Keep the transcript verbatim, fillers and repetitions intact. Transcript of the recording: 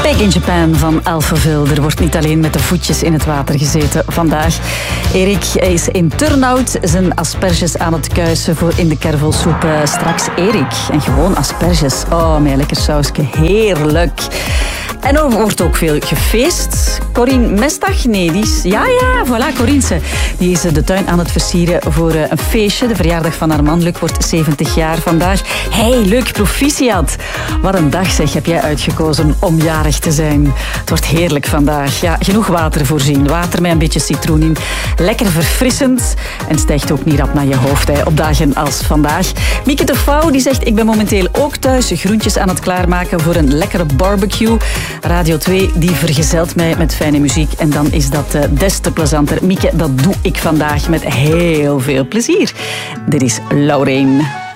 Back in Japan van Alphaville. Er wordt niet alleen met de voetjes in het water gezeten vandaag. Erik is in Turnhout zijn asperges aan het kuisen voor in de kervelsoep. Uh, straks Erik. En gewoon asperges. Oh, met een lekker sausje. Heerlijk. En er wordt ook veel gefeest. Corine Mestag, nee, die is... Ja, ja, voilà, Corinse. Die is de tuin aan het versieren voor een feestje. De verjaardag van haar man, Luc, wordt zeventig jaar vandaag. Hey, Luc, proficiat. Wat een dag, zeg, heb jij uitgekozen om jarig te zijn. Het wordt heerlijk vandaag. Ja, genoeg water voorzien. Water met een beetje citroen in. Lekker verfrissend. En stijgt ook niet rap naar je hoofd, hè, op dagen als vandaag. Mieke de Vouw, die zegt, ik ben momenteel ook thuis groentjes aan het klaarmaken voor een lekkere barbecue. Radio twee, die vergezelt mij met fijne muziek. En dan is dat uh, des te plezanter. Mieke, dat doe ik vandaag met heel veel plezier. Dit is Laureen.